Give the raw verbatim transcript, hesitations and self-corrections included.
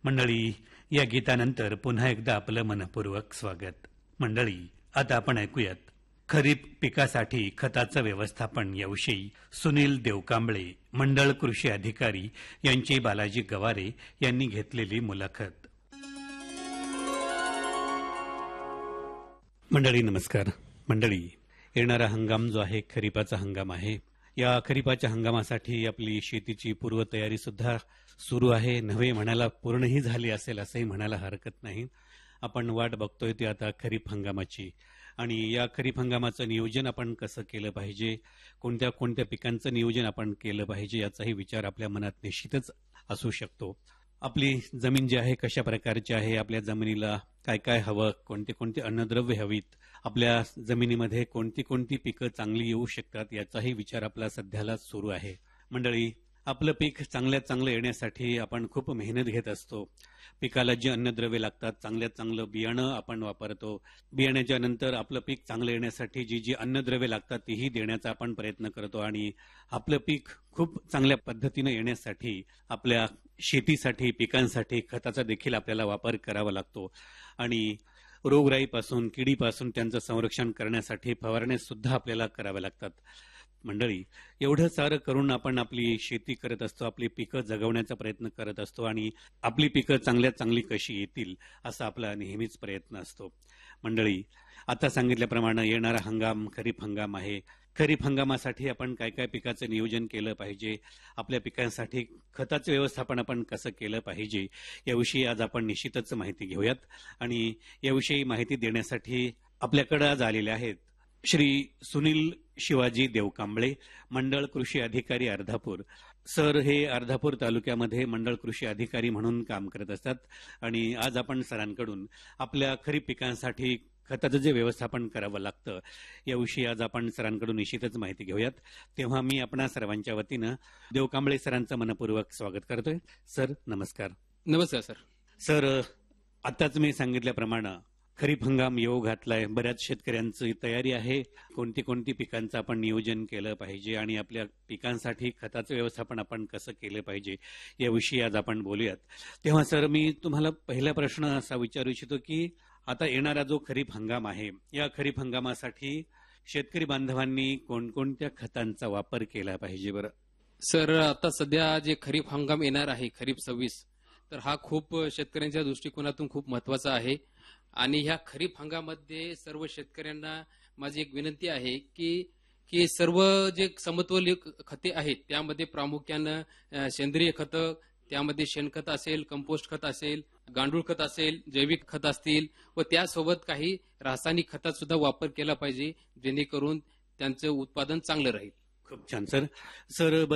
मंडळी, या गीतानंतर पुन्हा एकदा आपलं मनपूर्वक स्वागत. मंडळी, आता आपण ऐकूयात खरीप पिकासाठी खताचं व्यवस्थापन याविषयी सुनील देवकांबळे, मंडळ कृषी अधिकारी यांची बालाजी गवारे यांनी घेतलेली मुलाखत. मंडळी नमस्कार. मंडळी, येणारा हंगाम जो आहे खरीपाचा हंगाम आहे. या खरीपाच्या हंगामासाठी आपली शेतीची पूर्वतयारी सुद्धा सुरू आहे. नव्हे म्हणायला पूर्णही झाली असेल असंही म्हणायला हरकत नाही. आपण वाट बघतोय ती आता खरीप हंगामाची. आणि या खरीप हंगामाचं नियोजन आपण कसं केलं पाहिजे, कोणत्या कोणत्या पिकांचं नियोजन आपण केलं पाहिजे याचाही विचार आपल्या मनात निश्चितच असू शकतो. आपली जमीन जी आहे कशा प्रकारची आहे, आपल्या जमिनीला काय काय हवं, कोणते कोणते अन्नद्रव्य हवीत, आपल्या जमिनीमध्ये कोणती कोणती पिकं चांगली येऊ शकतात याचाही विचार आपला सध्याला सुरू आहे. मंडळी, आपलं पीक चांगल्यात चांगलं येण्यासाठी आपण खूप मेहनत घेत असतो. पिकाला जी अन्नद्रव्ये लागतात, चांगल्यात चांगलं बियाणं आपण वापरतो. बियाण्याच्या नंतर आपलं पीक चांगलं येण्यासाठी जी जी अन्नद्रव्ये लागतात तीही देण्याचा आपण प्रयत्न करतो. आणि आपलं पीक खूप चांगल्या पद्धतीनं येण्यासाठी आपल्या शेतीसाठी, पिकांसाठी खताचा देखील आपल्याला वापर करावा लागतो. आणि रोगराईपासून, किडीपासून त्यांचं संरक्षण करण्यासाठी फवारण्या सुद्धा आपल्याला कराव्या लागतात. मंडळी, एवढं सारं करून आपण आपली शेती करत असतो, आपली पिकं जगवण्याचा प्रयत्न करत असतो आणि आपली पिकं चांगल्यात चांगली कशी येतील असा आपला नेहमीच प्रयत्न असतो. मंडळी, आता सांगितल्याप्रमाणे येणारा हंगाम खरीप हंगाम आहे. खरीप हंगामासाठी आपण काय काय पिकाचं नियोजन केलं पाहिजे, आपल्या पिकांसाठी खताचं व्यवस्थापन आपण कसं केलं पाहिजे याविषयी आज आपण निश्चितच माहिती घेऊयात. आणि याविषयी माहिती देण्यासाठी आपल्याकडे आज आलेले आहेत श्री सुनील शिवाजी देवकांबळे, मंडळ कृषी अधिकारी अर्धापूर. सर हे अर्धापूर तालुक्यामध्ये मंडळ कृषी अधिकारी म्हणून काम करत असतात. आणि आज आपण सरांकडून आपल्या खरीप पिकांसाठी खताचं जे व्यवस्थापन करावं लागतं याविषयी आज आपण सरांकडून निश्चितच माहिती घेऊयात. तेव्हा मी आपणा सर्वांच्या वतीनं देवकांबळे सरांचं मनपूर्वक स्वागत करतोय. सर नमस्कार. नमस्कार सर. सर, आताच मी सांगितल्याप्रमाणे खरीप हंगाम येऊ घातलाय. बऱ्याच शेतकऱ्यांची तयारी आहे. कोणती कोणती पिकांचं आपण नियोजन केलं पाहिजे आणि आपल्या पिकांसाठी खताचं व्यवस्थापन आपण कसं केलं पाहिजे याविषयी आज आपण बोलूयात. तेव्हा सर, मी तुम्हाला पहिला प्रश्न असा विचारू इच्छितो की आता येणारा जो खरीप हंगाम आहे, या खरीप हंगामासाठी शेतकरी बांधवांनी कोणकोणत्या खतांचा वापर केला पाहिजे बरं? सर, आता सध्या जे खरीप हंगाम येणार आहे, खरीप सव्वीस, तर हा खूप शेतकऱ्यांच्या दृष्टिकोनातून खूप महत्वाचा आहे. आणि ह्या खरीप हंगामामध्ये सर्व शेतकऱ्यांना माझी एक विनंती आहे की की सर्व जे समतोल खते आहेत त्यामध्ये प्रामुख्यानं सेंद्रिय खतं, त्यामध्ये शेणखत असेल, कंपोस्ट खत असेल, गांडूळ खत असेल, जैविक खत असतील व त्यासोबत काही रासायनिक खताचा सुद्धा वापर केला पाहिजे, जेणेकरून त्यांचं उत्पादन चांगलं राहील. खूप छान सर. सर